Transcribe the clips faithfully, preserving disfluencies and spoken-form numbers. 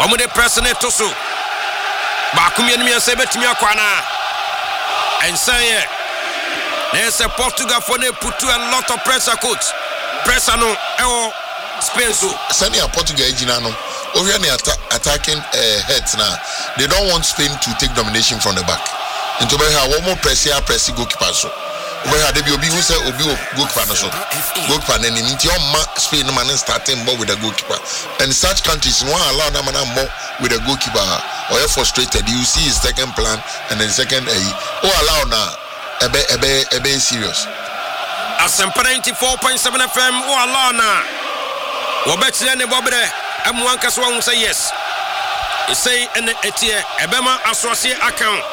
Omo de press ne to so. Ba kum yenu miense betimi akwana. Ensaye. There's a Portugal for they put to a lot of pressure, coach. Pressure no, eh, Spain so. Sani a Portugal ejinano. Oriani atta attacking uh, heads now. They don't want Spain to take domination from the back. Into be ha one more press here, press goalkeeper so. We had the obi who say obi goalkeeper no so. Goalkeeper na ni nti on ma Spain man starting more with the goalkeeper. And such countries no allow them man more with the goalkeeper. Or you're frustrated. You see his second plan and then second eh. Oh allow now. Ebe ebe ebe serious. Asempa ninety-four point seven F M o alana. Wo betile ne bobre emu ankaso won say yes. E say ene etie ebema asose account.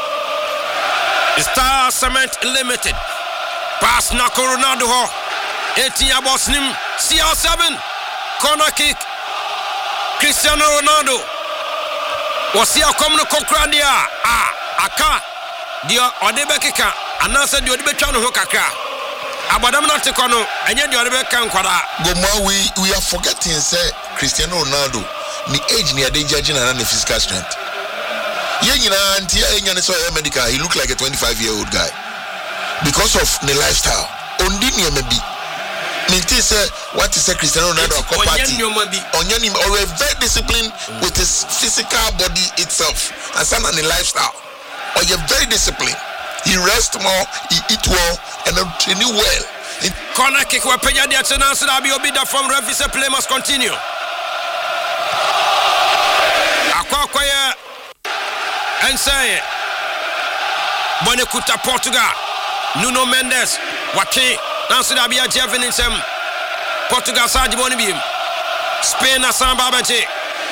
Star Cement Limited. Pass na Ronaldo ho. eighteen abos nim C R seven. Corner kick. Cristiano Ronaldo. Wasi akom no kokrandia. Ah, aka. Dio odebekeka anasa dio odebetwa no ho kakra. Abadam na tekono enye dio odebeka nkwara. Goma we we are forgetting say Cristiano Ronaldo ni age ni ade judge na na physical strength. Ye nyina anti enya ne so medical, he look like a twenty-five year old guy because of the lifestyle. Ondi ni emebi. Minti say what is a Cristiano Ronaldo a party. Onyani or very disciplined with his physical body itself and some and the lifestyle. Or you're very disciplined. He rests more, he eat well, and then training well. In corner kick where Peña de Achena so that be obida from referee say play must continue. Akwakwaya and say Bonekuta Portugal. Nuno Mendes Waki Nancy that be a Jeff in some Portugal Saji Bonibim. Spain Asan Babaji.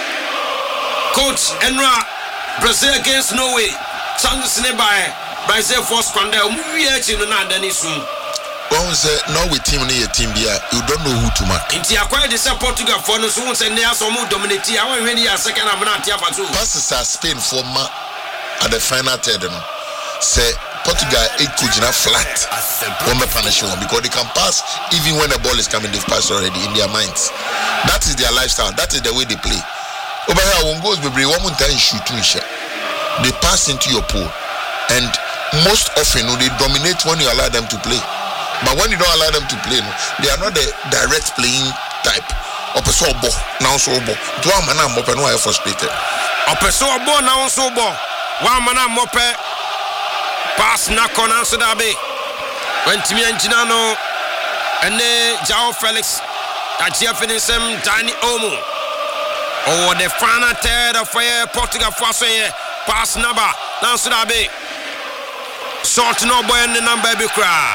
Coach Enra Brazil against Norway. Chances nearby by say first condemn we actually not done it soon. One say no with team near team here, you don't know who to mark. It's acquired the Portugal for no soon and they are some more dominate. I want really a second I'm not here for two. Passes are Spain for ma at the final third. Say Portugal it could not flat. One punish one because they can pass even when the ball is coming, they've passed already in their minds. That is their lifestyle, that is the way they play. Over here one goes baby one more time shooting shot. They pass into your pool, and most often they dominate when you allow them to play. But when you don't allow them to play, they are not the direct playing type. Opeso bo now so bo. Do a man am open no I frustrated. Opeso bo now so bo. One man am open. Pass na corner so that be. When Timi Anginano and João Felix, Ajia finish him Dani Olmo. Oh, the final third of fire Portugal for say. Pass number, now should I be short no boy in the number be cry.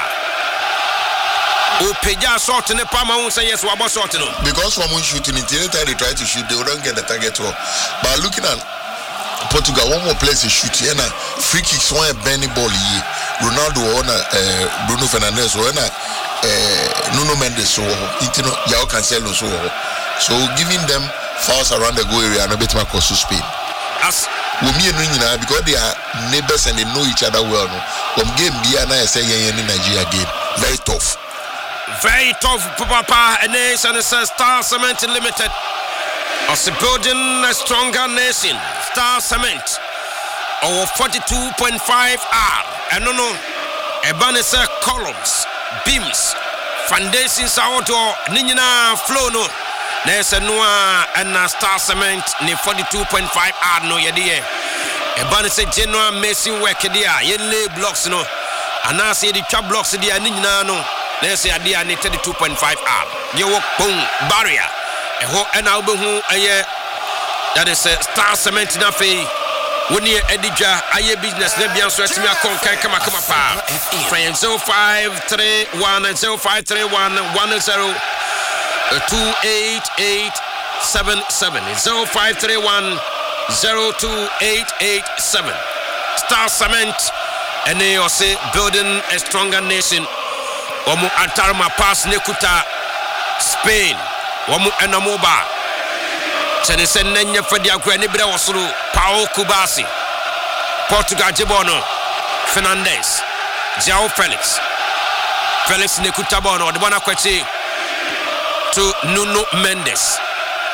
Oh, Peja short in the palm, I won't say yes, what about short no? Because from one shooting, in the time they try to shoot, they don't get the target well. But looking at Portugal, one more place to shoot, and a free kicks one Benny ball here. Ronaldo or Bruno Fernandes or Nuno Mendes, so you know, Yao Cancelo, so so giving them fouls around the goal area and a bit more cost to Spain. As we me and because they are neighbors and they know each other well. No, from game B and I say in Nigeria game very tough, very tough. Papa and nation says Star Cement Limited. As building a stronger nation, Star Cement. Our forty-two point five R. And no no, Ebanese columns, beams, foundations outdoor, Nina flow no. Nessa noa and Star Cement ni forty-two point five R no yedie. Ebane se general mason work dia. Ye lay blocks no. Ana se di trap blocks dia ni nyina no. Nessa dia ni thirty-two point five R. Ye work boom barrier. Eho ena obehu eye that is Star Cement na fe. Woni edija aye business na bia so atimi akon kan kama kama pa. Friend zero five three one zero five three one one zero two eight eight seven seven zero five three one zero two eight eight seven. Star Cement and they are say building a stronger nation. Omu Antarma pass Nekuta Spain. Omu Enamoba. Sene senenya fadi akwa ni bere wosoro Pau Kubasi. Portugal Jebono Fernandes. João Felix. Felix Nekuta Bono the bona kwachi to Nuno Mendes.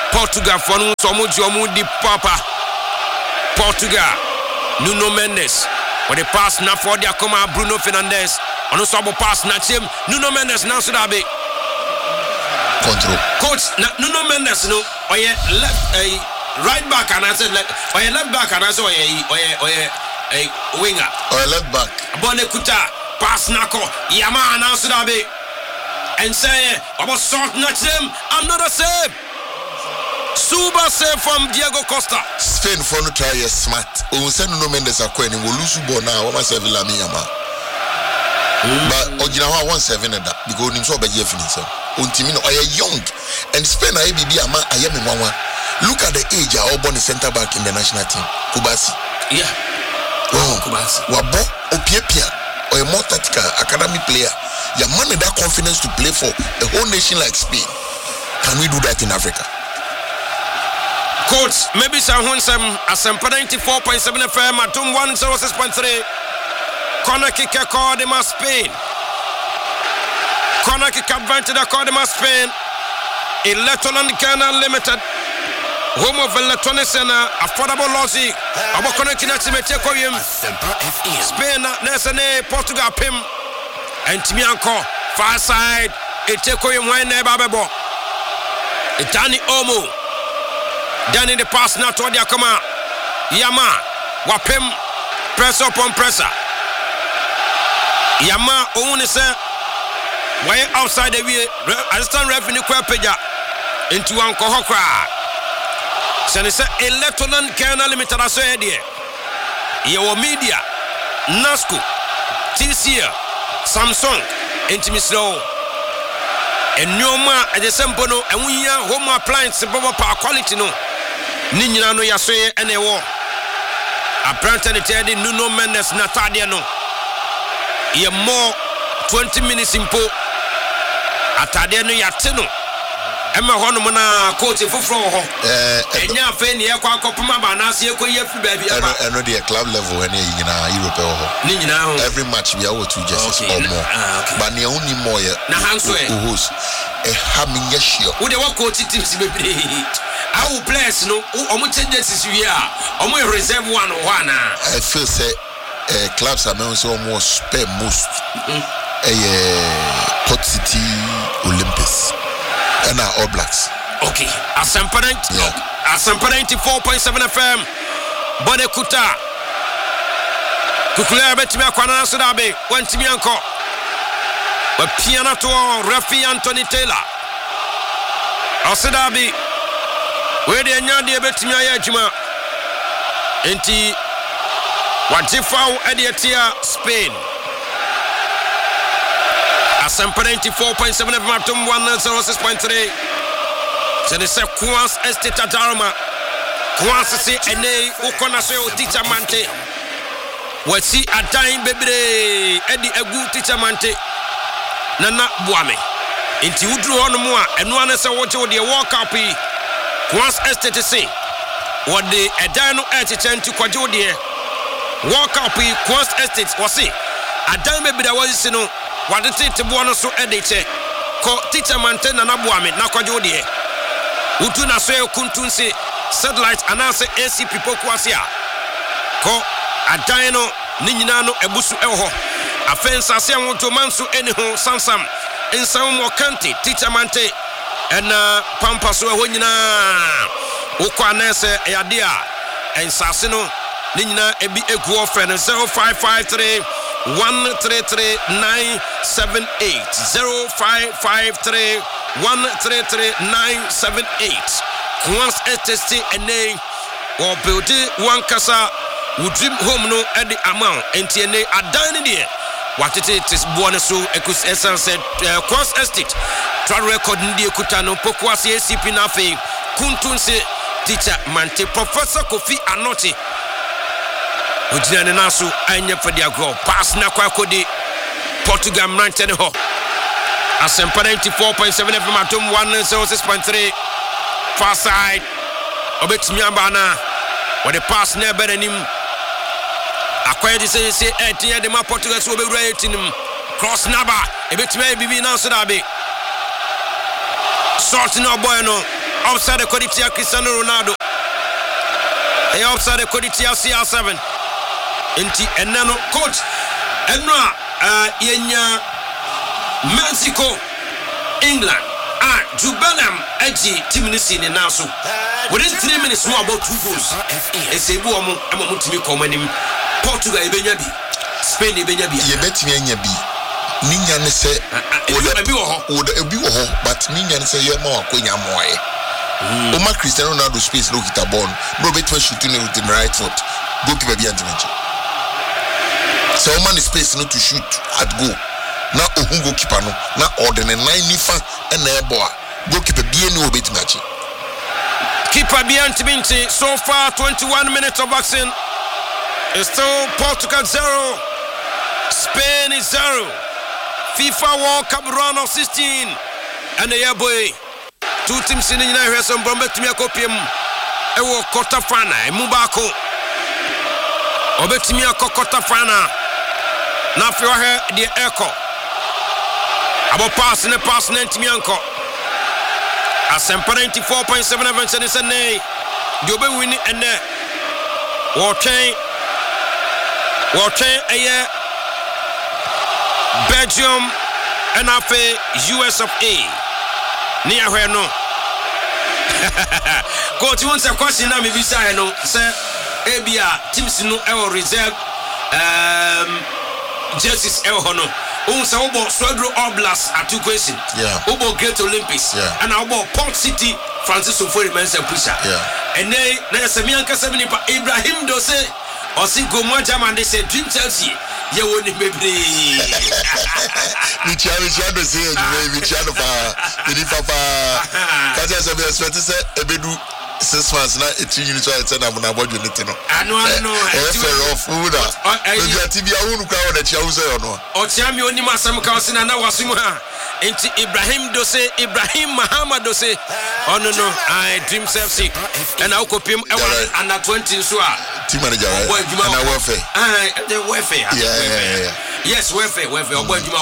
Portugal for no so much di papa. Portugal. Nuno Mendes. With the pass now for the Akoma Bruno Fernandes. On the sub pass na him. Nuno Mendes now should have be control. Coach na Nuno Mendes no. Or yeah left a right back and I said left. Or yeah left back and I said or yeah or yeah or yeah a winger. Or yeah left back. Bonekuta pass nako. Yama now should have be. And say about sort not him. Another save. Super save from Diego Costa. Spain for no try is smart. We send no Mendes a coin. We lose ball now. We must have Villa Miyama. But Ojinawa one seven at that because him so be definitely. Untimino are young and Spain are be ama ayemi mama. Look at the age of born center back in the national team. Kubasi. Yeah. Oh, Kubasi. Wabo Opiepia or a more tactical academy player. Your man that confidence to play for a whole nation like Spain. Can we do that in Africa? Coach, maybe someone some Asempa ninety-four point seven F M at one oh six point three. Corner kicker called him as Spain. Corner kick advantage called him as Spain. Electoral Ghana Limited. Home of electronics and affordable logic. Abo corner kinetic meche koyem. Spain nesene Portugal pim. And Timianko far side. Ete koyem wine babebo. Itani Omo. Danny the pass now toward the Akoma. Yama. Wapim. Press up on presser. Yama only say why outside the way assistant revenue Kwapeja into Uncle Hokra. Senisa Electoral Ghana Limited as well here. Your media, Nasco, T C L, Samsung, Intimislo. And no more at the Sempono and we are home appliance power quality no. Nina no Yasoye and a war. Apparently, Teddy Nuno Mendes Natadia no. Ye more twenty minutes in po. Atadia no Yatino. Emma Honomana coach for Fro. And ya Fanny, Aqua Copama, Nasi, baby. I know the club level and in Europe. Nina, every match we are two just or more. But the only more. Nahansway, who's a hamming yes, would they walk coach teams be I will place no, almost changes we are. Almost reserve one one. I feel say clubs are almost spare most a Port City Olympus and our All Blacks. Okay, Asempa ninety-four point seven F M. Bonekuta. Kukule betimi akwana so da be wantimi anko. Ba piano to Rafi Anthony Taylor. Osadabi. Where the nyande betimi ayajuma. Enti Wajifau Ediatia Spain. Asempa ninety-four point seven F M one oh six point three. So they say Kwans Estate Darma. Kwans say ene ukona so teacher mante. We see a time baby Eddie Egu teacher mante. Nana Buame. Inti udru on mo a eno an say wo je walk up yi. Kwans Estate say what the edano etichen to kwajo de walk up yi Kwans Estate was say a time baby that was you know what the teacher bono so ediche. Ko teacher mante nana Buame na kwajo de. Utu na so kuntun se satellite anase A C P pokuasia ko adano ni nyina no ebusu eho afensa se wonto manso eni ho sansam ensam mo kanti teacher mante ena pampa so eho nyina ukwa anase yade a ensase no ni nyina ebi egu ofe no zero five five three one three three nine seven eight zero five five three one three three nine seven eight. Once Estate and name or build one casa would dream home no at the amount and T N A are done in there. What it is born so Ecus Essence said Cross Estate. Try record in the Kutano Pokwasi A C P Nafe Kuntunse teacher Mante Professor Kofi Anoti. Ujina Nasu Anya for their grow. Pass Nakwa Kodi Portugal Mantene Ho. Asempa ninety-four point seven F M atom one oh six point three. Far side. Obetimi ambana. When the pass near Berenim. Acquired the say say eighteen the map Portugal so be eighteen. Cross Naba. Ebetimi bibi na so da be. Sorting no boy no. Offside the Koditia Cristiano Ronaldo. A offside the Koditia C R seven. Inti Enano coach. Enra uh Yenya Mexico England. Ah, Jubanam Edgy Timinisi in Nasu. Within three minutes more about two goals. A Sebu Amutimi Comanim. Portugal Benyabi. Spain Benyabi. You bet me Benyabi. Ninya say would a be but Ninya say you're more Queen Amoy. Oma Cristiano Ronaldo space look at a ball. No better shooting with the right foot. Goalkeeper be anti-match. So man is space not to shoot at goal. Now Ohungo keeper no. Now ordinary nine nifa and air boy. Goalkeeper be any obit match. Keeper be anti-minty. So far twenty-one minutes of action. It's still Portugal zero. Spain is zero. FIFA World Cup round of sixteen. And the boy. Two teams in the United States. Bombetimia Copium. Ewo quarter final. Mubako. Obetimia quarter final. Now for her the echo. About passing the pass Nentimianko. Asempa ninety-four point seven events and it's a nay. Dobe winning and there. War chain. War chain a year. Belgium and after U S of A. Near where no. Coach wants a question now, maybe say no. Sir, Abia teams no ever reserve um jerseys ever no. Unsa obo Swedro Oblast at two questions. Yeah. Obo Great Olympics. Yeah. And obo Port City Francis Ofori Mensa Pusha. Yeah. And they na Samianka seventy pa Ibrahim Dose or Sinko Mojaman they say Dream Chelsea. You won't be Which I was trying to say, which I was trying to say, I said, Ebedu, six months now, eighteen years old, and I'm about you. I know, I know. I'm fair off. Who that? I T V, I won't go on the Chelsea or no. Or Chami only Masam Cousin and I was into Ibrahim Dose, Ibrahim Muhammad Dose. Oh no, no, I dream self sick. And I'll copy him and at twenty so. Team manager, and I welfare. Ah, the welfare. Yeah, yeah, yeah. Yes, welfare, welfare.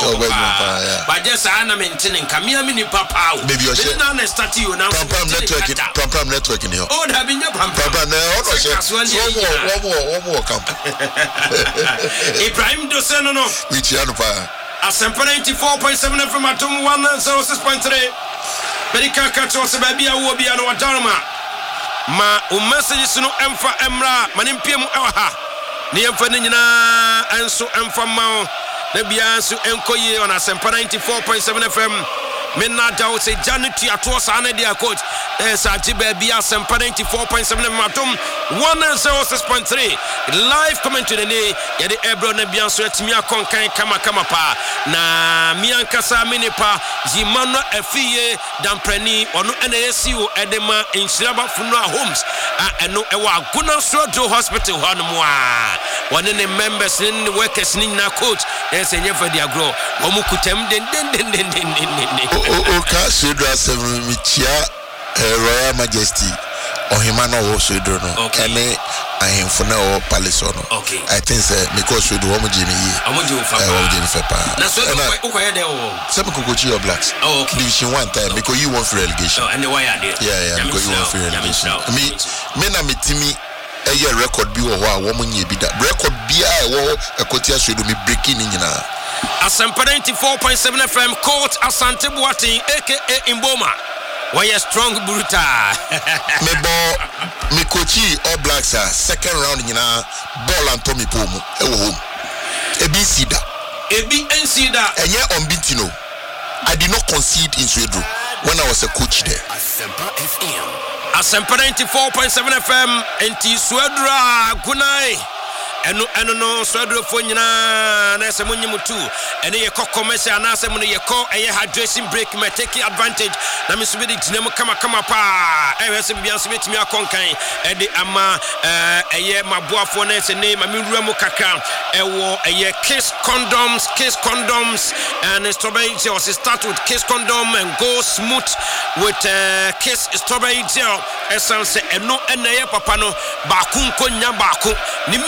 But just I'm maintaining Kamia Mini Papa. Maybe you're saying now start you now. Pam networking, Pam Pam networking here. Oh, having your Pam Pam. One more, one more, one more camp. Ibrahim Doseno, no. Which Yanupa. Asempa ninety-four point seven from Atom one zero six point three. Medical catch was a baby, I will be an Wadarma. Ma o message no emfa emra manimpiam ewa ne emfa nyina enso emfa ma na bia enso enkoye on Asempa ninety-four point seven F M menna dawo se January ato sa na dia coach eh sa jiba bia Asempa ninety-four point seven F M atom one zero six point three live commentary ne ya de ebro na bia enso atimi akonkan kama kama pa na miankasa minipa jimano afie damprani ono na yesiwo edema inshiraba funua homes a eno ewa aguna Swedro hospital hono a one ne members ne workers ni na coach esenye for dia grow omu kutem den den den den den o ka Swedro seven michia Royal Majesty ohimano wo Swedro no ene ahemfo na o palace no I think say because Swedro wo mo jimi yi omo jimi fa pa wo jimi fa pa na Swedro ko ko yede o some Kokochi your Blacks division one time because you want for relegation oh and why are they yeah yeah because you want for relegation me me na metimi eye record bi wo ho a wo mo nye bi da record bi a wo Ekotia Swedro me breaking nyina Asempa ninety-four point seven F M coach Asante Boateng aka Imboma. Why a strong bruta? Me bo me coachi All Blacks second round nyina ball and Tommy Pomu e wo home. Ebi sida. Ebi ensida. Enye unbeaten no. I did not concede in Swedro when I was a coach there. Asempa F M. Asempa ninety-four point seven F M enti Swedro Gunai. Eno eno no Swedro fo nyina na se munyimu tu ene ye kokomese anase mu ye ko eye hydration break me take advantage na me so be dinam kama kama pa e wese bia so betimi akonkan e de ama eye maboafo na se ne ma me wura mu kaka e wo eye Kiss condoms Kiss condoms and strawberry gel start with Kiss condom and go smooth with uh, Kiss strawberry gel essence eno ene ye papa no ba ku nkonya ba ku ni mienu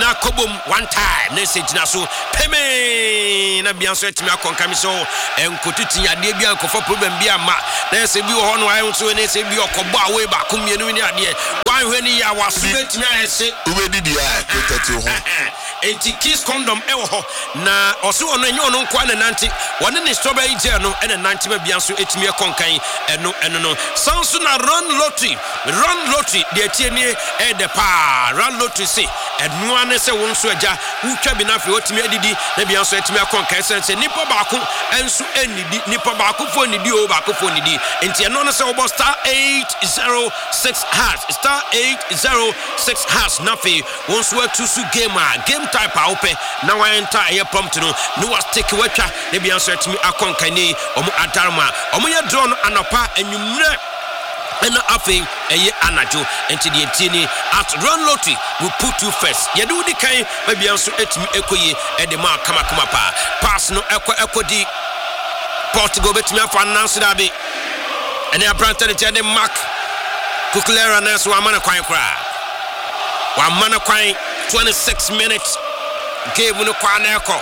na kobom one time na se gyina so peme na bia so etimi akonka mi so enkotuti ade bia nkofo problem bia ma na se bi wo ho no ayo so na se bi okobo awe ba ko mienu ni ade wan hwe ni ya waso etimi ayese ubedi dia protect you ho enti kiss condom e wo ho na oso ono enyo no nkwa na nanti wone ne strawberry gel no ene nanti ba bia so etimi akonkan eno eno no sanso na run lottery run lottery de tie ni e de pa run lottery se enu ane se won so agya utwa bi na fe otimi adidi na bia so etimi akonkan se se nipa ba ko enso enidi nipa ba ko fo nidi o ba ko fo nidi enti eno no se obo star eight zero six hash star eight zero six hash na fe won so atusu game a game type a ope na wan enter e prompt no no was take watcha na bia so etimi akonkan ni omo adarma omo ye draw no anopa enwumre ena afi eye anajo enti de tieni at run lottery we put you first ye do di kan ma bia so etimi ekoye e de ma kama kama pa pass no eko ekodi Portugal betimi afa announce da be ene abranta de tiene mark Kukulera na so amana kwan kra wa amana kwan twenty-six minutes game no kwa na eko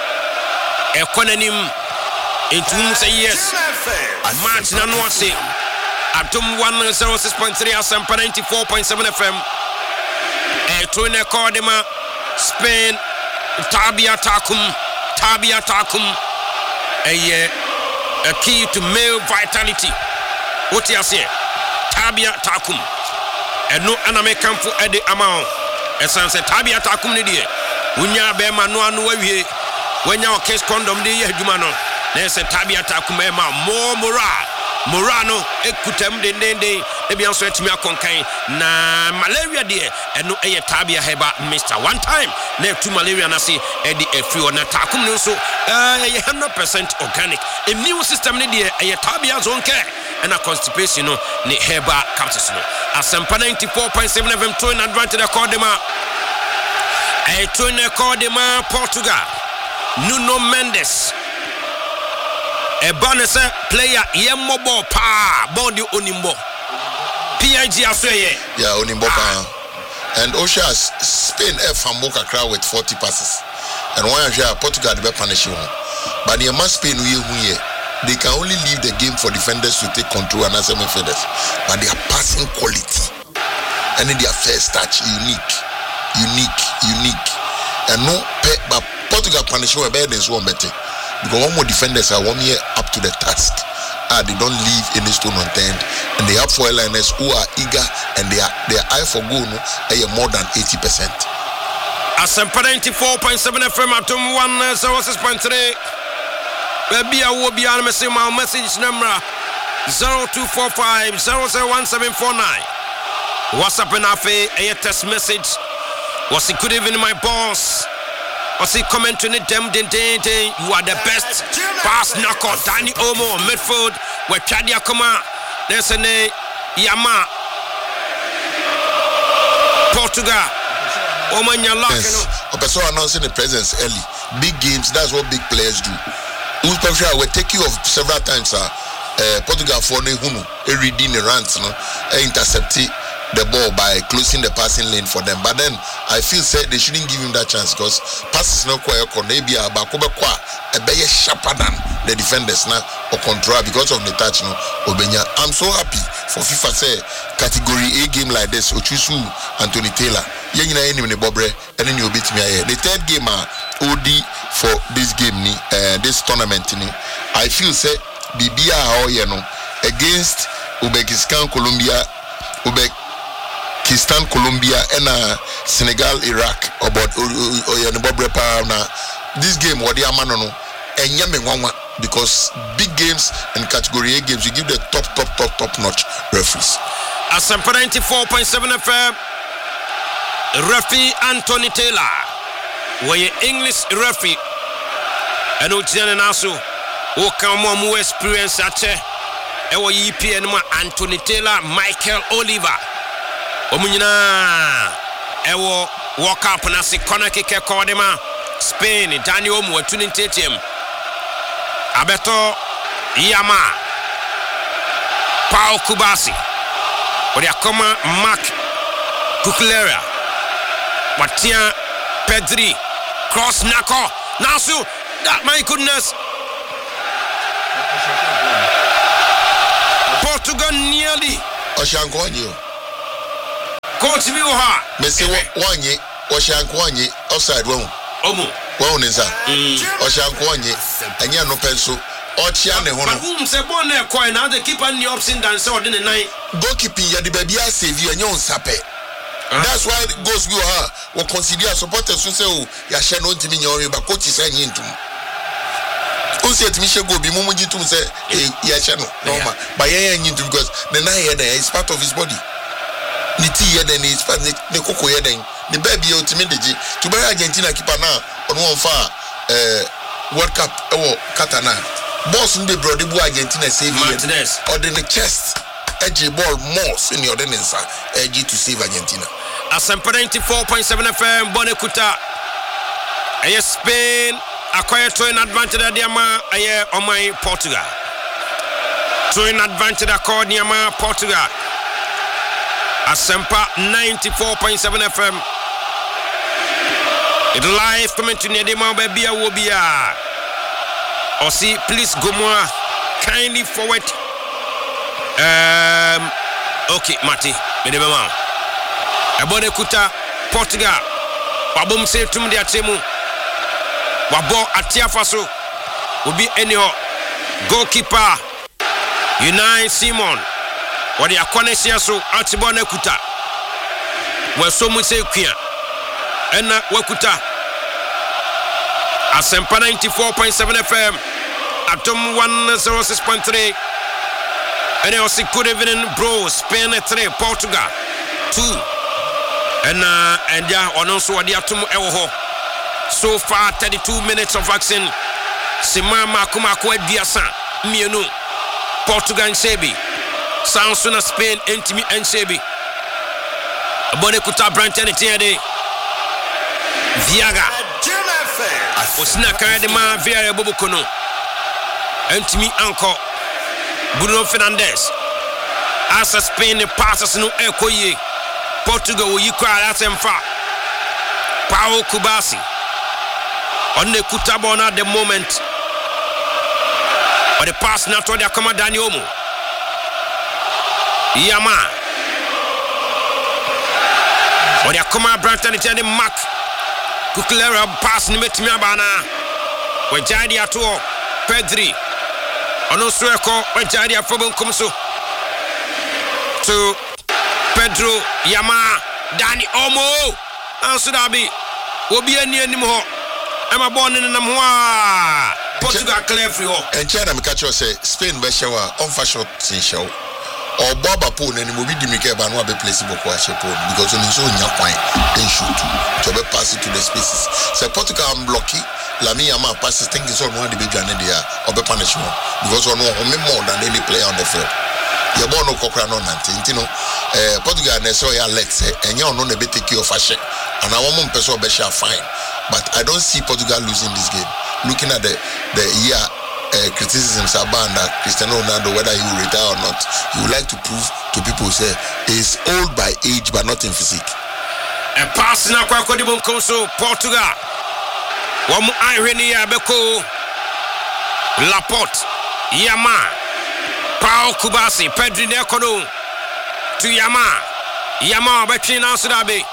eko nanim entum say yes match na no say Atom one oh six point three Asampa ninety-four point seven F M eto ne kodema Spain Tabia Takum Tabia Takum a, a key to male vitality what you say Tabia Takum and no aname kamfo ede amount esan se Tabia Takum ne die unya be ma no anu awie wanya o case condom de ye adwuma no na se Tabia Takum e ma more moral Morano ekutem de ndende e bia so etimi akonkan na malaria de eno eye Tabia heba Mister one time na tu malaria na se e de afri ona takum no so eh one hundred percent organic immune system ne de eye Tabia zonke and a constipation no ne heba capsules no Asampa ninety-four point seven F M to an advantage accordema e to an accordema Portugal Nuno Mendes a bonus player Yembo pa body onimbo P I G asweye yeah onimbo pa and Oshas Spain F Hamboka crowd with forty passes and one of Portugal the punish you but the man Spain we here they can only leave the game for defenders to take control and as midfielders but their passing quality and in their first touch unique unique unique and no pe, but Portugal punish you better than one better because one more defenders are one year up to the task. Ah, they don't leave any stone unturned, and they have four liners who are eager and they are their eye for goal no, are more than eighty percent. Asampa ninety-four point seven F M at one oh six point three. Baby, I will be on message my message number zero two four five zero zero one seven four nine. WhatsApp and Afe a text message. Was it good evening, my boss? Was he commenting it them den den den you are the best pass knocker Danny Omo midfield where Chadia Koma there's a Yama Portugal Omanya Lock yes. Also announcing the presence early big games that's what big players do who's sure will take you off several times uh, uh, Portugal for ne hunu e reading the runs no e intercept the ball by closing the passing lane for them but then I feel said they shouldn't give him that chance because passes no quite maybe about kwa a better sharper than the defenders now or control because of the touch no Obenya. I'm so happy for FIFA say category A game like this Ochusu Anthony Taylor yengina any ne bobre and then you beat me here the third game uh, O D for this game ni uh, this tournament ni I feel say Bibia how you know against Uzbekistan Colombia Uzbek Pakistan, Colombia, and uh, Senegal, Iraq, about this game, what they are man no, because big games and category A games, you give the top, top, top, top notch referees. Asampa ninety-four point seven F M, referee Anthony Taylor, where English referee, and Ojian and Asu, who come more experience at our E P N Anthony Taylor, Michael Oliver. Omunyina ewo walk up na se corner kick kodema Spain Daniel Omo atuni tetiem abeto Yama Paul Kubasi odi akoma Mark Kukulera watia Pedri cross Nako Nasu that my goodness Portugal nearly Oshankwanye coach me ha me say wanye Oshankwanye outside one omo one nza Oshankwanye anya no penso Ochia ne ho no who say born there coin now the keeper the ups and downs so the nine goalkeeping ya the baby a save you anya on sape. That's why it goes with her. We consider supporters who say, oh, ya share no ntimi nyori ba coach is saying into. Who say to me she go be mumu jitu say, eh, ya share no normal. But ya into because the nine here there is part of his body. Ni ti here then is part the koko here then. The baby ultimately to buy Argentina keeper now on one far uh World Cup oh Katana. Boss in the brody bu Argentina save Martinez or the chest. Edgy ball more in your densa edgy to save Argentina. Asempa ninety-four point seven F M Bonekuta. Aye Spain acquire to an advantage at Diama aye on my Portugal. To an advantage accord Diama Portugal. Asempa ninety-four point seven F M. It live coming to Nedima Babia Wobia. Osi, please go more kindly forward. Um, okay, Mati, Medema. Bonekuta, Portugal. Wabum say to me, the Atemu. Wabo Atia Faso will be anyhow. Goalkeeper, Unai Simon. What the Aquanesia so at Bonekuta. Well, so much say Kia. And Wakuta. Asempa ninety-four point seven F M. Atom one oh six point three. And also good evening, bro. Spain three, Portugal two. And uh, and yeah, on also what the atom ewo. So far, thirty-two minutes of action. Simama Kumako Diasa, Mienu, Portugal and Sebi. Sansuna Spain, Intimi and Sebi. Bonekuta Branton Tiade. Viaga. Osnaka de ma Via Bobukono. Intimi Anko. Bruno Fernandes. As a Spain passes no Ekoye. Portugal will you cry at him far. Paulo Kubasi. On the Kutabona at the moment. But the pass not to the Akama Daniomo. Yama. Or the Akama Branton the Mac. Kuklera pass Nimetimia Bana. When Jadi Ato Pedri. Ono Sueko when Jadi Afobon Kumso. To Pedro Yama Dani Omo Ansudabi Obi any anymore. I'm a born in Namwa Portugal clear free. And China catch us say Spain be show on fashion show or Baba Pone and movie Dimike Banwa be placebo kwa shepon because on his own point they shoot to be pass it to the spaces. Say Portugal am blocky Lami Yama passes think is on one the big journey there or be punishment because on more than any player on the field. You born no kokra no nante you know eh Portugal na so ya Alex and you no na be take your fashion and I want person be share fine but I don't see Portugal losing this game looking at the the year uh, criticisms about that Cristiano Ronaldo whether he will retire or not he would like to prove to people say he's old by age but not in physique a pass na kwa kodi bon konso Portugal wa mu ahwene ya beko Laporte Yama Paulo Kubasi, Pedri Nekono to Yama, Yama between Ansudabe.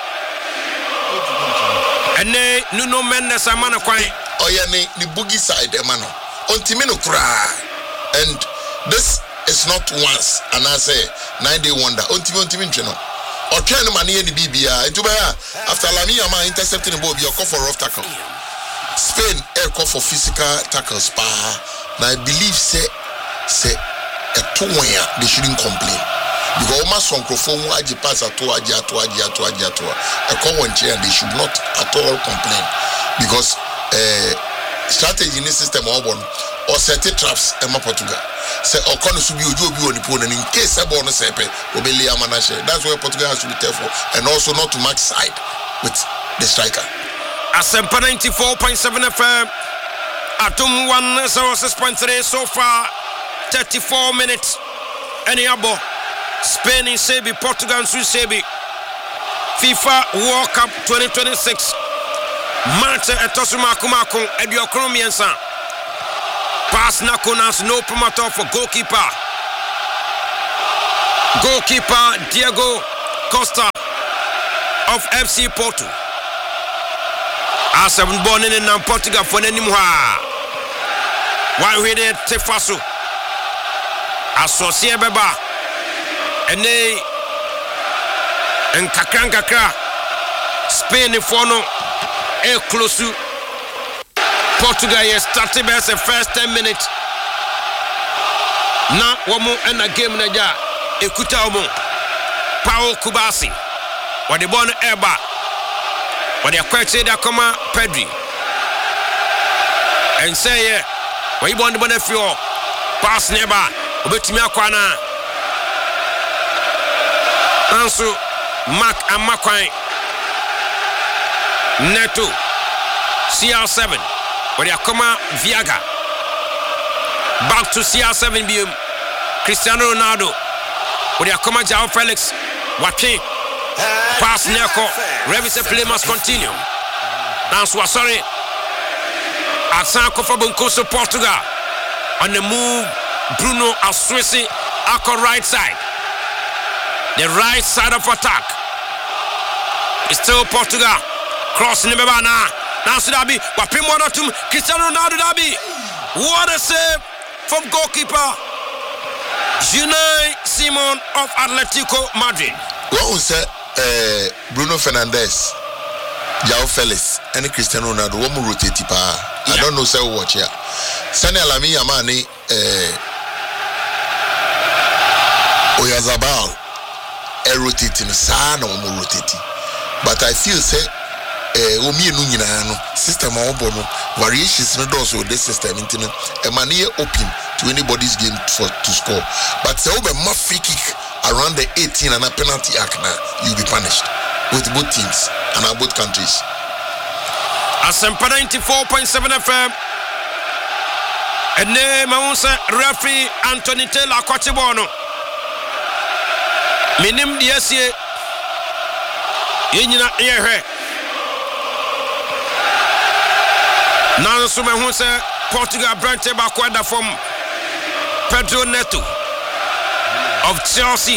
And then Nuno Mendes a man of quiet. Oh, yeah, the boogie side, a man. On Timino cry. And this is not once, and I say nine day wonder. On Timon Timino. Or trying to money in the B B I. After Lamia intercepting the ball, you're call for rough tackle. Spain air call for physical tackle spa. Now I believe say say. A two where they shouldn't complain because almost some microphone aji pass at two aji at two aji at two aji at two a common chair they should not at all complain because uh, strategy in the system or one or set traps in Portugal say or can be ojo be on the phone and in case a bonus sepe obeli amanashe that's why Portugal has to be careful and also not to match side with the striker. Asempa ninety-four point seven F M Atom one oh six point three so far. thirty-four minutes. Any abo. Spain in Sebi, Portugal in Sebi. FIFA World Cup twenty twenty-six. match etosu makumako ediokron miensa pass na konas no promoter for goalkeeper goalkeeper Diego Costa of F C Porto. As seven born in and Portugal for any more. One way they take faso. Associate Beba and they and Kakran Kakra Spain in Fono El Closu Portugal is starting best the first ten minutes. Now one more and a game in a jar. Ekuta Omo Paul Kubasi. What the born Eba. What the question that come Pedri. And say yeah. What you want the benefit pass never. Obetimi akwana. Ansu Mark Amakwan. Neto C R seven. What the come Viaga. Back to C R seven B M. Cristiano Ronaldo. What the come João Felix. Watching. Pass Neko. Revis play must continue. That's what sorry. Asanko for Bunkoso Portugal. On the move, Bruno Asuisi Ako right side. The right side of attack. It's still Portugal. Crossing the Bebana. Now should that be Wapimono to Cristiano Ronaldo Dabi. What a save from goalkeeper Unai Simon of Atletico Madrid. What was that? Uh, Bruno Fernandes, João Felix, and Cristiano Ronaldo. One more rotate pa. I don't know say watch here. Sani Alami Yamani, uh, Oyarzabal, a rotating sana one more rotating. But I feel say, uh, Omi Nunina system or bono variations no doors with this system internet. A mania open to anybody's game for to score. But say over more free kick. Around the eighteen and a penalty act now, you'll be punished with both teams and our both countries. Asempa ninety-four point seven F M. And then Maunsa referee Anthony Taylor Kwachebono. Minim D S A. Yina Yehe. Now, Suman who said Portugal branch back from Pedro Neto of Chelsea.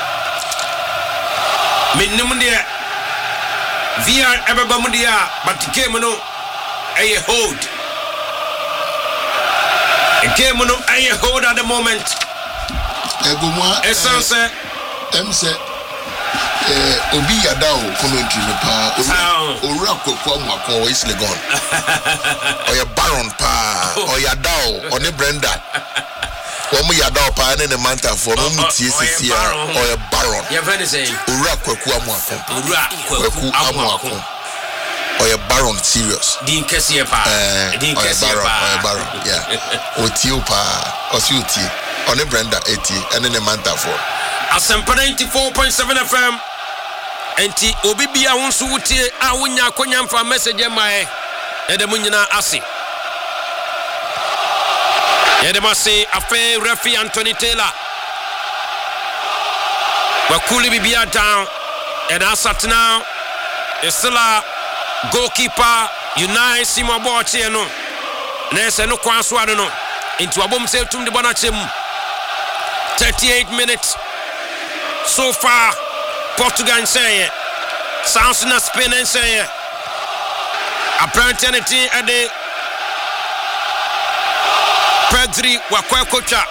Minumudia V R Ebamudia, but the game no a hold. A game no a hold at the moment. Egumwa Essence M say eh obi yadao commentary no pa owura kwakwa mwako is legon. Oya Baron pa oya dao oni Brenda. Omo yadao pa ne manta for no mutie sisi oya Baron. You very say owura kwakwa mwako. Owura kwakwa mwako. Oya Baron serious. Din kese pa. Din kese pa. Oya Baron. Yeah. Oti pa. Osi oti. Oni Brenda eighty and ne manta for. Asempa ninety-four point seven F M. Enti obi bia wonso wutie a wonya akonya mfa message mae ede munyina ase ede mase afa referee Anthony Taylor wakuli bibia down and asat now is still a goalkeeper Unai Simon Boche no na ese no kwanso ado no enti wabom se tum de bona chem thirty-eight minutes so far. Portugal say it. Sounds in a spin and say it. Apparently, at the Pedri Wakwakocha.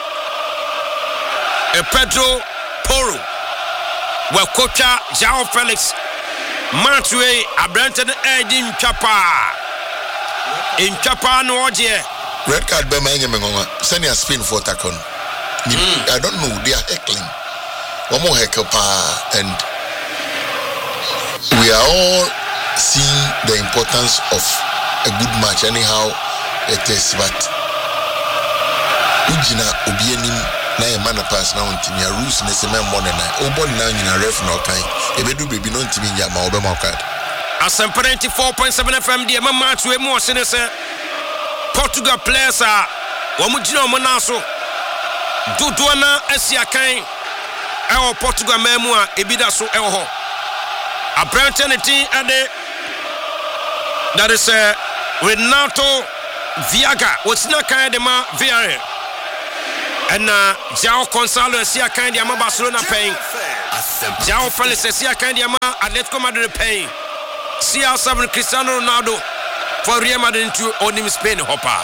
A Pedro Porro. Wakocha João Felix. Matway, a Brenton Edin Chapa. In Chapa, no idea. Red card Bemanga. Send a spin for Takon. I don't know, they are heckling. One more heckle pa and we are all seeing the importance of a good match anyhow it is, but ujina obienim na e man pass na ontimi a rules ne se membo ne na obon na nyina ref na okan ebedu bebi no ontimi nya ma obema card. Asempa ninety-four point seven F M de ma match we mo se ne se Portugal players a wo mu gina mo na so dodo na asiakan Ewo Portugal memu a ebida so ewo ho. Apparently at the That is uh, Renato Viaga. What's not kind of ma Villarreal. And uh, João Gonçalo is here kind of Barcelona paying. João Felix is here kind of Atletico Madrid paying. C R seven Cristiano Ronaldo for Real Madrid to Onim Spain hopper.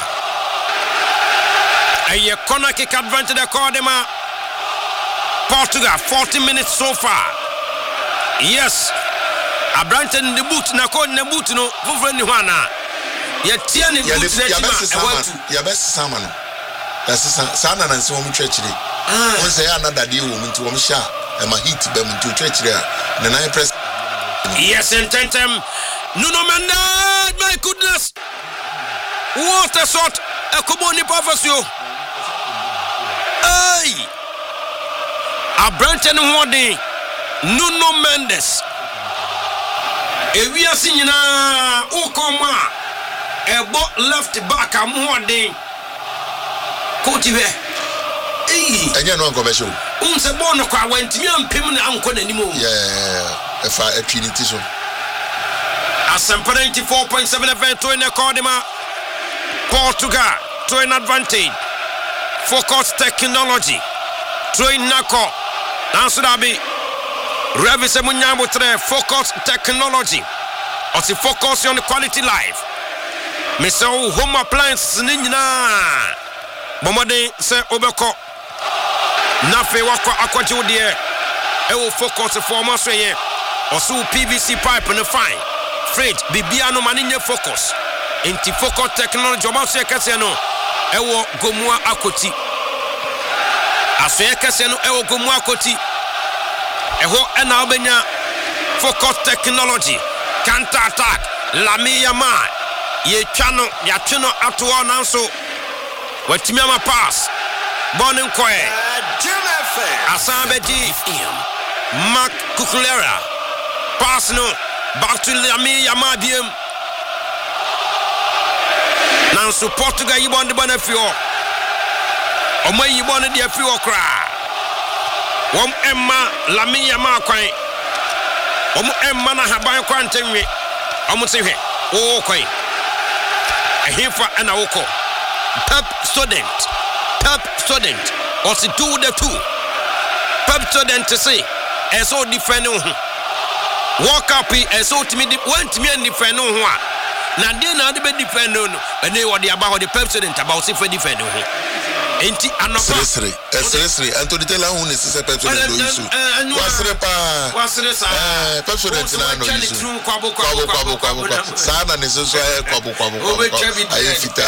And your corner kick advantage the Cordema. Portugal, forty minutes so far. Yes. A Branton in the boot, Nako in the boot, no, Vufren Juana. You're tearing the boot, your best salmon. That's Sana and so much treachery. Once they are another deal woman to a shot, and my heat them into treachery. Then I press. Yes, and Tentem. Nuno Mendes, my goodness. What a shot. A Kuboni Professor. Hey. A Branton Wadi. Nuno Mendes. We are seeing na Okoma a bot left back a more day. Cotive. And you're not commercial. Unsa Bonoka went to me and Pimon Uncle anymore. Yeah, if I a trinity so. A sample ninety-four point seven event to in a Cordema. Portugal to an advantage. Focus technology. Train Nako. Nansudabi. Revis Munyambo tre focus technology. Or to focus on the quality life. Mister Home Appliance Ninja. Bomade se Obeko. Nafe wako aquajo de. E will focus for Masway. Or so P V C pipe and a fine. Freight Bibiano Maninja focus. Inti focus technology Omaswe Kasiano. E will Gomua Akoti. Aswe Kasiano e will Gomua Akoti. Eho ena obenya focus technology counter attack Lamine Yamal ye twano ya twino atoa nanso watimi ama pass ball nkoe Asabedi Mark Cucurella pass no back to Lamine Yamal biem nanso Portugal yibon de bonafio omo yibon de afio kra Wom Emma Lamine Yamal kwan. Wom Emma na haban kwan tenwe. Omo se hwe. O kwan. Ehifa ana woko. Pep student. Pep student. Or si do the two. Pep student to say. Eso defend ho. Walk up eso timi want me defend ho a. Na dey na de be defend no. Ene wo de aba ho de Pep student about say for defend ho. Enti anopa Sresre Sresre Anthony Taylor who is a Pep student do isu wasre pa wasre sa eh Pep student na no isu kwabo kwabo kwabo kwabo sana ne so so eh kwabo kwabo ayi fita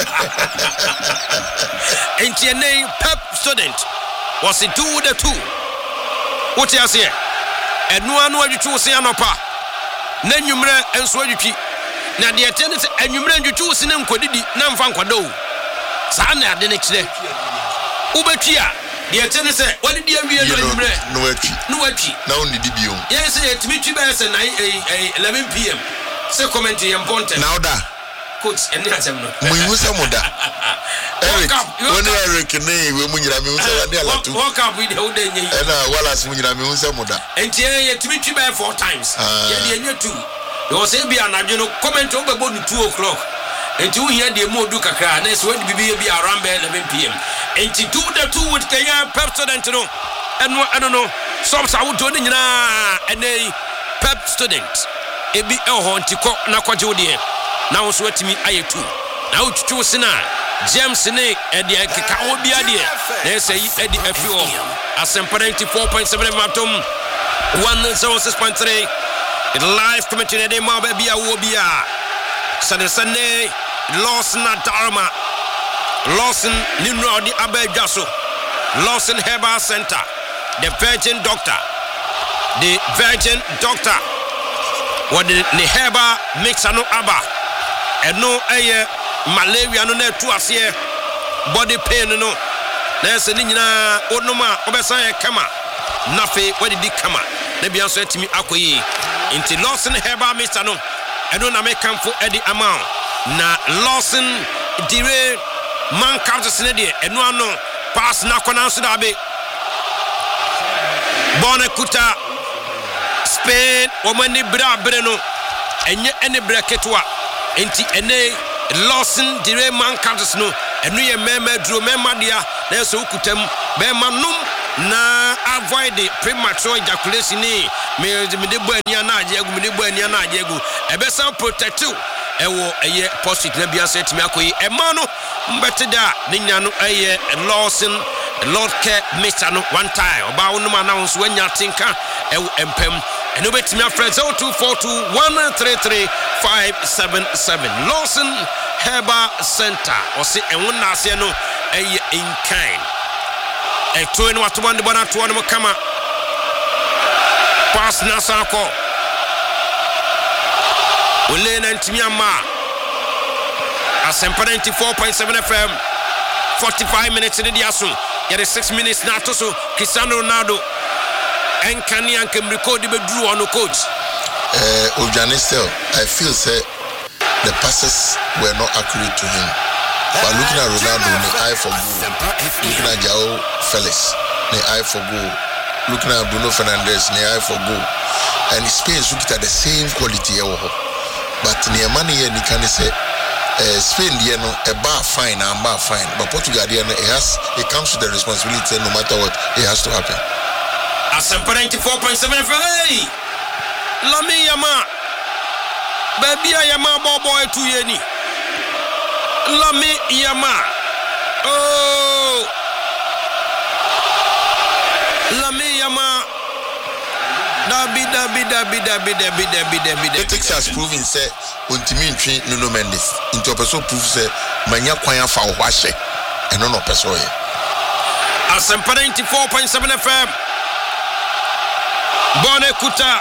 enti ene Pep student was it do the two what you say enu anu adwutu se anopa na nwumre enso adwutwi na de etene se enwumre adwutu se ne nkodidi na mfa nkwada o Sana ade ne kire. Ubetwia. De etene se wani di awie no anumre. No watwi. No watwi. Na oni di biom. Yes, etimi twi be se eleven p m. Se comment yem ponte. Now da. Coach eni asem no. Mu yusa muda. Eric. Woni Eric ne we mu nyira me unsa wade alatu. Walk up with the old day. Ena Wallace mu nyira me unsa muda. Enti etimi twi be four times. Ye de enye two. Yo say bi anadwo no comment obebo no two o'clock. Enti wo hia de modu kakra na so wadi bibi bi around eleven p m. Enti do the two with Kenya Pep student no. Eno eno no. Some sa wo do ni nyina ene Pep student. Ebi elho ntiko na kwaje wo de. Na wo so atimi ayetu. Na wo twitwo sina James ne e de keka wo bia de. Na say e de afio. Asempa ninety-four point seven matom one oh six point three. It live commentary de ma ba bia wo bia. Sane sane Lawson Dharma Lawson Nimro di Abejaso Lawson Herbal Center the Virgin Doctor the Virgin Doctor what the Herbal mix no aba and no eye malaria no na tu ase body pain no na se ni nyina onoma obesan e kama nafe what di kama na bia so atimi akoyi inti Lawson Herbal mix no eno na me kamfo edi amount na Lawson dire man counters ne de eno ano pass na kona so da be Bonekuta Spain o mani bra bre no enye ene bra ketwa enti ene Lawson dire man cantos no enu ye mema duro mema dia na so ukutam bema num na avoid the premature ejaculation ni me me de bo ania na agegu me de bo ania na agegu ebesa protect you ewo eye positive na bia set me akoyi ema no mbete da ne nya no eye Lawson Lord care Mister no one time oba wonum announce wanya tinka ewo empem eno betimi afre zero two four two one three three five seven seven Lawson Herbal Center osi enwona ase no eye in kind eto eno atobande bona to no kama pass na sako ole na ntimi ama Asempa ninety-four point seven F M forty-five minutes in the asun yere six minutes na to so Cristiano Ronaldo enkani ankem record be dru on coach eh Ojani still I feel say the passes were not accurate to him but looking at Ronaldo the eye for goal looking at Joao Felix the eye for goal looking at Bruno Fernandes the eye for goal and Spain look at the same quality but near money and you can say Uh, Spain, you know, a bar fine and bar fine, but Portugal, you know, it has, it comes with the responsibility no matter what, it has to happen. Asempa ninety-four point seven F M. Hey, Lami Yama, baby, Yama, boy, to Yeni. Lami Yama, oh, Lami Yama. Dabi dabi dabi dabi dabi dabi dabi. Ethics has proven say untimi ntwi Nuno Mendes into person prove say manya kwan afa ohwahye eno no person ye. Asempa ninety-four point seven F M. Bone Kuta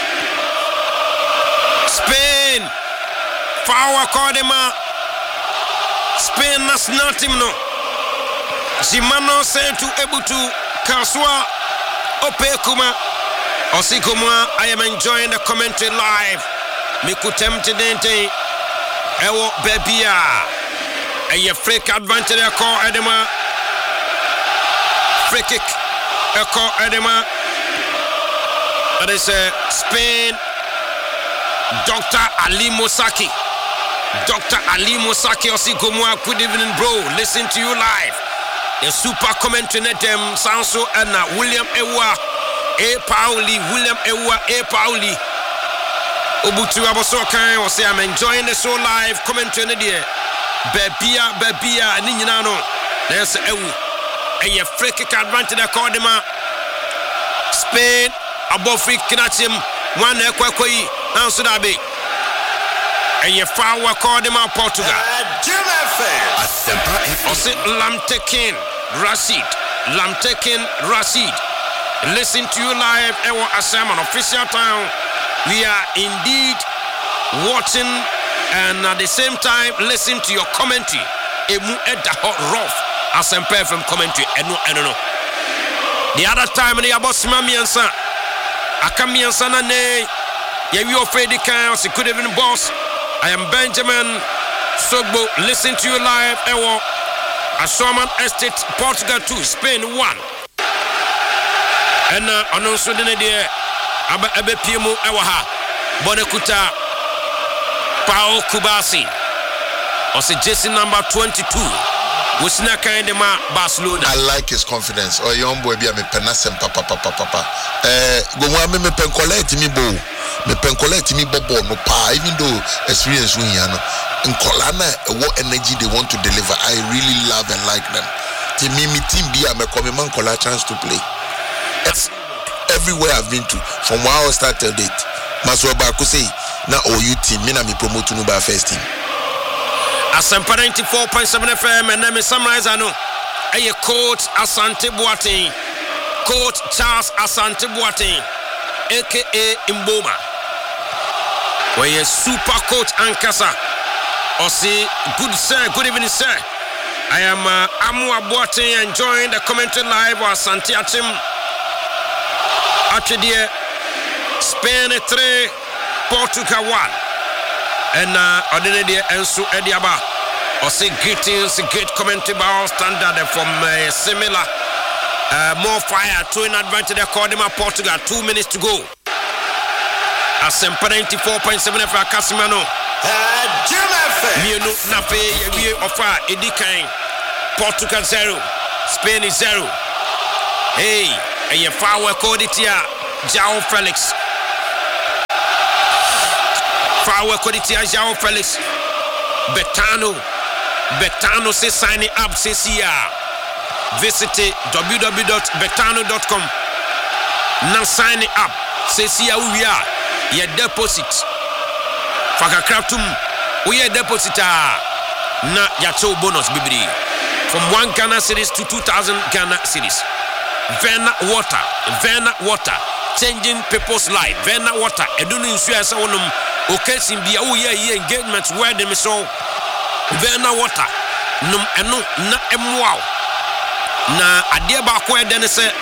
Spain Fawa Kodema Spain national team no Simano Sentu Ebutu Kaswa Opekuma Osikuma, I am enjoying the commentary live. Mikutem Tidente Ewo Bebia a free kick advantage a call Edema free kick a call Edema. That is uh, Spain. Doctor Ali Mosaki Doctor Ali Mosaki Osikuma, good evening bro, listen to you live. The super commentary net them Sanso and uh, William Ewa E Pauli, William Ewa, E Pauli. Obutu Aboso Kan will say I'm enjoying the show live. Commentary there. Bebia, Bebia, Ninano. There's Ewu. A free kick advantage according Spain, above free Kinachim, one Equakoi, now Sudabi. A foul according Portugal. Ose Lamtekin, Rashid, Lamtekin, Rashid. Listen to you live, Ewa Asaman, official town. We are indeed watching and at the same time listen to your commentary. Emu edda hot rough Asempa from commentary. Enu enu. The other time they about Simami and San. Akami and San ne. Yeah, you afraid the can. So good evening, boss. I am Benjamin Sogbo. Listen to you live, Ewa Asaman Estate, Portugal two, Spain one. And uh, announce with the idea Aba Ebe Piemo Ewaha Bonekuta Pao Kubasi or say Jesse number twenty-two was not kind of Barcelona. I like his confidence. Or young boy be a me penasem papa papa papa. Eh, go one me pen collect me bo. Me pen collect me bobo no pa. Even though experience win yano. In Kolana, what energy they want to deliver, I really love and like them. To me, me team be a me come man kola chance to play. Everywhere I've been to, from when I start till date, Maswaba could say, now all you team, me na me promote to Nuba first team. Asempa ninety-four point seven F M, and then summarize. I know. A coach Asante Boateng, Coach Charles Asante Boateng, aka Mboma. Where a super coach Ankasa, or say, good sir, good evening, sir. I am uh, Amu Boateng enjoying the commentary live or Asante Achim. Actually, Spain three, Portugal one, and uh, Odinidi Ensu Ediaba. Or say greetings, great commentary by standard from uh, similar. Uh, more fire, two in advantage according to Portugal. Two minutes to go. Asempa ninety-four point seven F M Casimano. Mienu Nafe Yawie Ofa Edikan Portugal zero Spain is zero. Hey, and your foul Coditia João Felix. Foul Coditia João Felix. Betano Betano say signing up says here. Visit w w w dot betano dot com. Now sign it up. Says here we are. Your deposit. Fakakratum. We are depositor. Na yato bonus bibri. From one Ghana series to two thousand Ghana series. Vena water. Vena water. Changing people's life. Vena water. Edunu insuya sa onum. Okay, Simbia. Oh yeah, yeah. Engagement where them so. Vena water. Num eno na emwao. Na adeɛ baako ɛde ne sɛ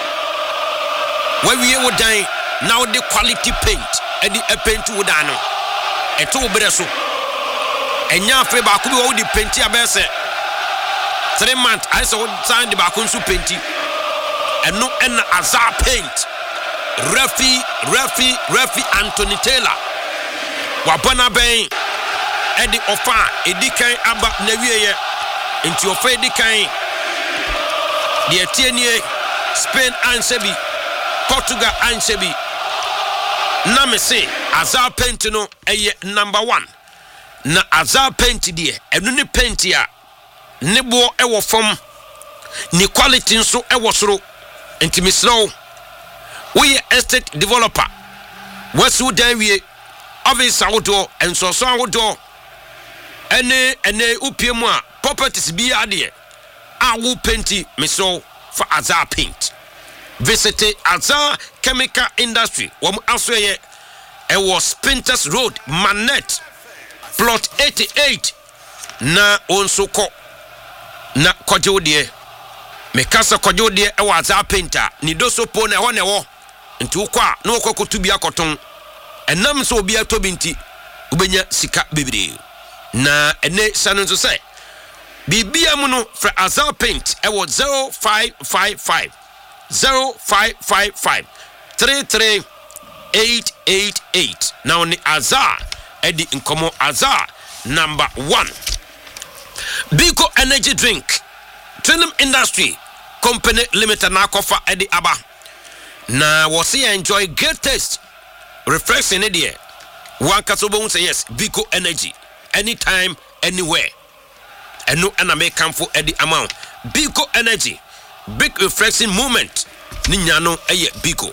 wawie wo dan na wo de quality paint ɛde paint wo dan no ɛto wo brɛ so ɛnya afi baako bi wo de paint abɛ sɛ three months ayɛ sɛ wo san de baako nso paint ɛno ɛna Azar paint Rafi Rafi Rafi Anthony Taylor wabɔ bɛn ɛde ɔfa ɛdi kan aba na wieyɛ nti ɔfa ɛdi kan the Etienne Spain Ansebi Portugal Ansebi na me say Azar paint no eye number one na Azar paint die enu ne paint ya ne bo ewo fom ni quality nso ewo soro enti misro we estate developer wasu dan wie office awodo enso so awodo ene ene upiemu a properties bi ade I will paint me so for Azar paint. Visit Azar Chemical Industry. Wam asweye it was Spinters Road, Manette, plot eighty-eight. Na onso ko na kojo die. Me kasa kojo die e wa Azar painter. Ni doso po na ho ne wo. Nti wo kwa na wo kokotu bia koton. Enam so obi atobi nti ubenya sika bebere. Na ene sanu so say Bibia muno for Azar paint e was zero five five five zero five five five three three eight eight eight. Now ni Azar edi inkomo Azar number one. Biko Energy Drink Trinum Industry Company Limited na kofa edi aba. Na wasi enjoy great taste. Refreshing idea. One kasobo say yes, Biko Energy. Anytime, anywhere. And no anime come for Eddie amount. Biko Energy. Big refreshing movement. Ninyano eye Biko.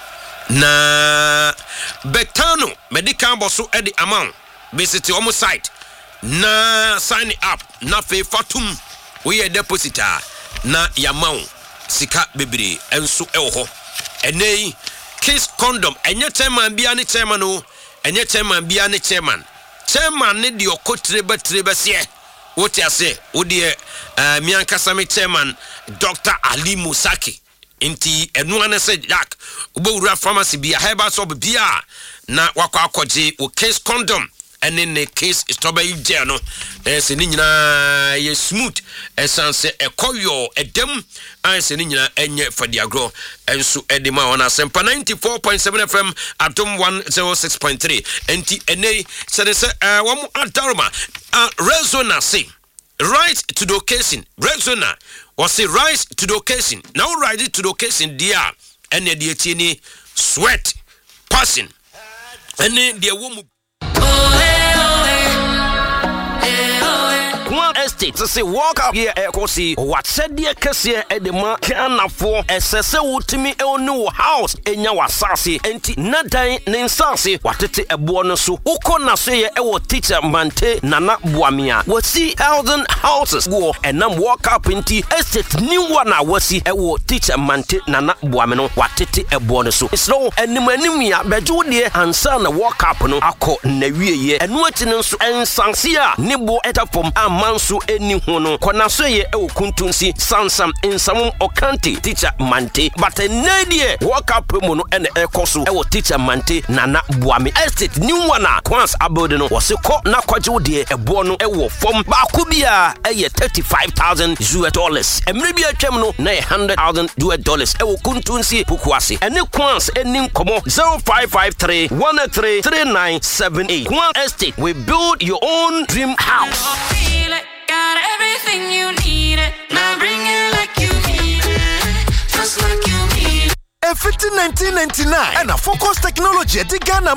Na Betano medical bosso Eddie amount. Visit your site. Na sign up. Na fe fatum. We a depositor. Na yamount. Sika bibiri. Ensu elho. Ene case condom. Enye chairman biani chairman o. Enye chairman biani chairman. Chairman need your coat trebe trebe siye. What you say? What the uh, Mianka Sami chairman, Doctor Ali Musaki. Inti enuane said Jack. Ubo pharmacy be a herbal sob beer. Na waka koji o case condom. And in the case strawberry journal. There's a nina ye smooth. And sans a koyo a dem. And senina enye for the agro. And so edima on a semper ninety-four point seven F M at Dom one oh six point three. And T N A said, uh, one more Daruma. Uh, Rezona say, right to the occasion. Rezona was say, rise to the occasion. Now, rise to the occasion, dear. And the D T N A sweat, passion. And then the woman. Estate to say walk up here ekosi what said dear kese e de ma kana for esese wutimi e onu house enya wasase enti nadan ne nsase watete ebo no so uko na so ye e wo teacher mante nana boamia wasi thousand houses go enam walk up enti estate ni one na wasi e wo teacher mante nana boame no watete ebo no so so enim anim ya beju de ansa na walk up no akọ na wieye enu ati no so ensanse a ne bo etapom am amanso eni ho no kona so ye e okuntunsi sansam insam okanti teacher Mante but enedie work up mu no ene ekoso e wo teacher Mante Nana Buami estate new one kwans abode no wose ko na kwaje wo de ebo no e wo fom ba ko bia e ye thirty-five thousand U S dollars emre bia twem no na one hundred thousand U S dollars e wo kuntunsi pukuase ene kwans eni nkomo zero five five three one three three nine seven eight. Kwans estate, we build your own dream house. Feel it, got everything you need it. Now bring it like you need it, just like you need it. A fifteen nineteen ninety-nine and a Focus Technology at the Ghana